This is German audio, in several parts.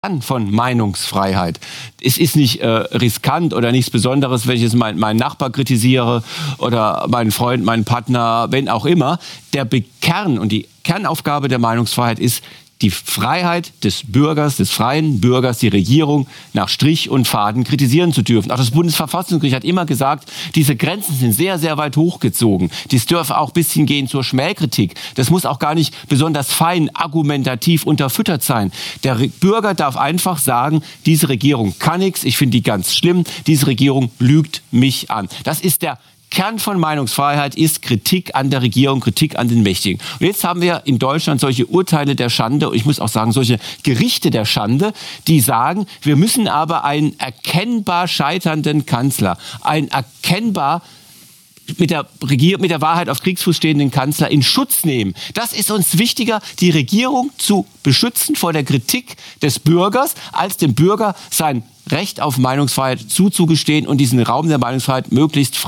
von Meinungsfreiheit. Es ist nicht riskant oder nichts Besonderes, wenn ich jetzt meinen Nachbar kritisiere oder meinen Freund, meinen Partner, wenn auch immer. Der Kern und die Kernaufgabe der Meinungsfreiheit ist, die Freiheit des Bürgers, des freien Bürgers, die Regierung nach Strich und Faden kritisieren zu dürfen. Auch das Bundesverfassungsgericht hat immer gesagt, diese Grenzen sind sehr, sehr weit hochgezogen. Dies dürfe auch ein bisschen gehen zur Schmähkritik. Das muss auch gar nicht besonders fein argumentativ unterfüttert sein. Der Bürger darf einfach sagen, diese Regierung kann nichts, ich finde die ganz schlimm, diese Regierung lügt mich an. Das ist der Kern von Meinungsfreiheit, ist Kritik an der Regierung, Kritik an den Mächtigen. Und jetzt haben wir in Deutschland solche Urteile der Schande, und ich muss auch sagen, solche Gerichte der Schande, die sagen, wir müssen aber einen erkennbar scheiternden Kanzler, einen erkennbar mit der Wahrheit auf Kriegsfuß stehenden Kanzler in Schutz nehmen. Das ist uns wichtiger, die Regierung zu beschützen vor der Kritik des Bürgers, als dem Bürger sein Recht auf Meinungsfreiheit zuzugestehen und diesen Raum der Meinungsfreiheit möglichst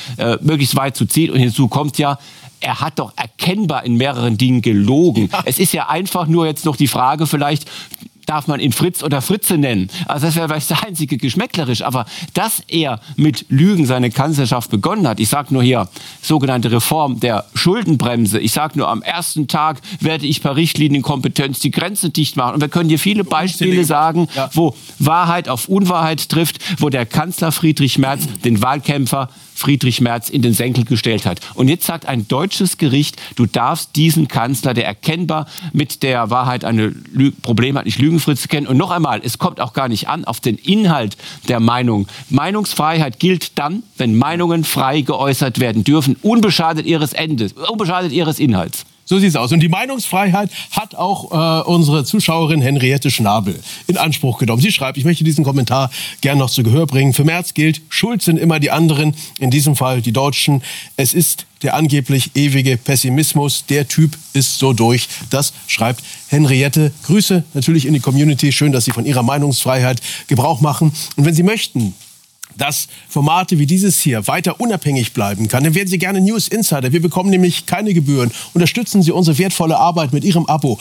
weit zu ziehen. Und hinzu kommt ja, er hat doch erkennbar in mehreren Dingen gelogen. Ja. Es ist ja einfach nur jetzt noch die Frage vielleicht, darf man ihn Fritz oder Fritze nennen? Also das wäre vielleicht das einzige geschmäcklerisch. Aber dass er mit Lügen seine Kanzlerschaft begonnen hat, ich sage nur hier, sogenannte Reform der Schuldenbremse, ich sage nur, am ersten Tag werde ich per Richtlinienkompetenz die Grenzen dicht machen. Und wir können hier viele Beispiele sagen, wo Wahrheit auf Unwahrheit trifft, wo der Kanzler Friedrich Merz den Wahlkämpfer Friedrich Merz in den Senkel gestellt hat. Und jetzt sagt ein deutsches Gericht, du darfst diesen Kanzler, der erkennbar mit der Wahrheit eine Probleme hat, nicht Lügenfritze kennen. Und noch einmal, es kommt auch gar nicht an auf den Inhalt der Meinung. Meinungsfreiheit gilt dann, wenn Meinungen frei geäußert werden dürfen, unbeschadet ihres Endes, unbeschadet ihres Inhalts. So sieht's aus. Und die Meinungsfreiheit hat auch unsere Zuschauerin Henriette Schnabel in Anspruch genommen. Sie schreibt, ich möchte diesen Kommentar gern noch zu Gehör bringen. Für Merz gilt, schuld sind immer die anderen, in diesem Fall die Deutschen. Es ist der angeblich ewige Pessimismus. Der Typ ist so durch. Das schreibt Henriette. Grüße natürlich in die Community. Schön, dass Sie von Ihrer Meinungsfreiheit Gebrauch machen. Und wenn Sie möchten, dass Formate wie dieses hier weiter unabhängig bleiben kann, dann werden Sie gerne News Insider. Wir bekommen nämlich keine Gebühren. Unterstützen Sie unsere wertvolle Arbeit mit Ihrem Abo.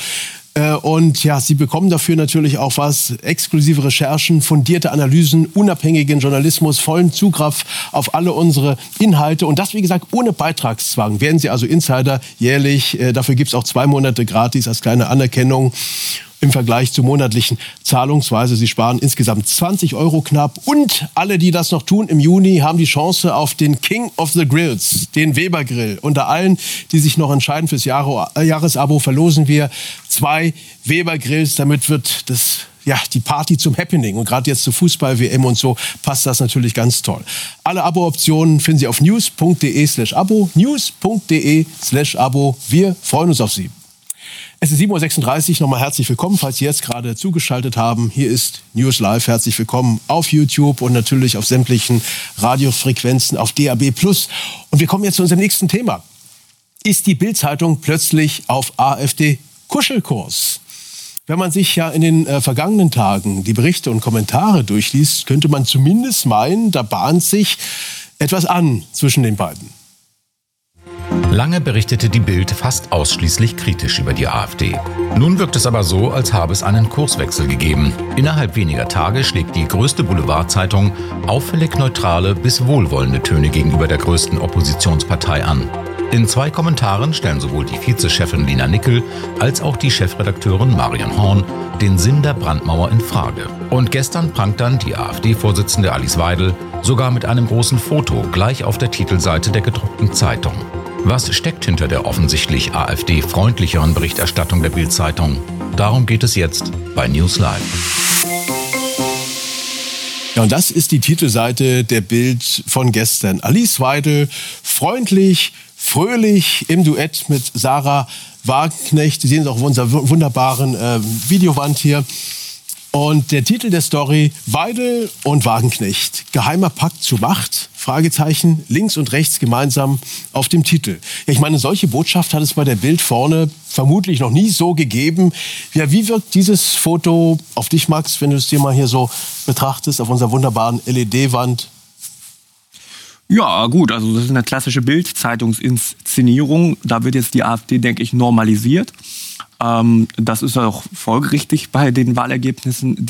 Und ja, Sie bekommen dafür natürlich auch was, exklusive Recherchen, fundierte Analysen, unabhängigen Journalismus, vollen Zugriff auf alle unsere Inhalte. Und das, wie gesagt, ohne Beitragszwang. Werden Sie also Insider jährlich. Dafür gibt es auch 2 Monate gratis als kleine Anerkennung im Vergleich zur monatlichen Zahlungsweise. Sie sparen insgesamt 20 € knapp. Und alle, die das noch tun, im Juni haben die Chance auf den King of the Grills, den Weber Grill. Unter allen, die sich noch entscheiden fürs Jahresabo, verlosen wir 2 Weber Grills. Damit wird die Party zum Happening. Und gerade jetzt zur Fußball-WM und so passt das natürlich ganz toll. Alle Abo-Optionen finden Sie auf news.de/abo. news.de/abo. Wir freuen uns auf Sie. Es ist 7:36 Uhr, nochmal herzlich willkommen, falls Sie jetzt gerade zugeschaltet haben. Hier ist News Live, herzlich willkommen auf YouTube und natürlich auf sämtlichen Radiofrequenzen, auf DAB+. Und wir kommen jetzt zu unserem nächsten Thema. Ist die Bild-Zeitung plötzlich auf AfD-Kuschelkurs? Wenn man sich ja in den vergangenen Tagen die Berichte und Kommentare durchliest, könnte man zumindest meinen, da bahnt sich etwas an zwischen den beiden. Lange berichtete die Bild fast ausschließlich kritisch über die AfD. Nun wirkt es aber so, als habe es einen Kurswechsel gegeben. Innerhalb weniger Tage schlägt die größte Boulevardzeitung auffällig neutrale bis wohlwollende Töne gegenüber der größten Oppositionspartei an. In 2 Kommentaren stellen sowohl die Vizechefin Lina Nickel als auch die Chefredakteurin Marion Horn den Sinn der Brandmauer in Frage. Und gestern prangt dann die AfD-Vorsitzende Alice Weidel sogar mit einem großen Foto gleich auf der Titelseite der gedruckten Zeitung. Was steckt hinter der offensichtlich AfD-freundlicheren Berichterstattung der Bild-Zeitung? Darum geht es jetzt bei News Live. Ja, und das ist die Titelseite der Bild von gestern. Alice Weidel, freundlich, fröhlich im Duett mit Sarah Wagenknecht. Sie sehen es auch auf unserer wunderbaren Videowand hier. Und der Titel der Story: Weidel und Wagenknecht. Geheimer Pakt zur Macht? Fragezeichen, links und rechts gemeinsam auf dem Titel. Ja, ich meine, solche Botschaft hat es bei der Bild vorne vermutlich noch nie so gegeben. Ja, wie wirkt dieses Foto auf dich, Max, wenn du es dir mal hier so betrachtest, auf unserer wunderbaren LED-Wand? Ja, gut, also das ist eine klassische Bild-Zeitungsinszenierung. Da wird jetzt die AfD, denke ich, normalisiert. Das ist auch folgerichtig bei den Wahlergebnissen,